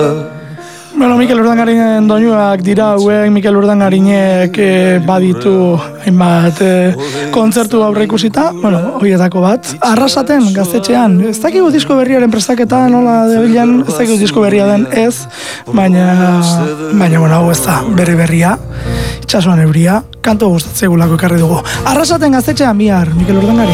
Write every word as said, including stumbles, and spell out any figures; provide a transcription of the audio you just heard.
Bueno, Mikel Urdangarinen doinuak dira hauek, Mikel Urdangarinek eh, baditu hainbat eh, kontzertu aurre ikusita, bueno, horietako bat. Arrasaten, gaztetxean, ez dakigu disko berriaren prestaketa, nola debilen, ez dakigu disko berria den ez, baina, baina, bueno, hau ez da, berri berria, itxasuan euria, kanto gustatzegulako ekarri dugu. Arrasaten gaztetxean bihar, Mikel Urdangari.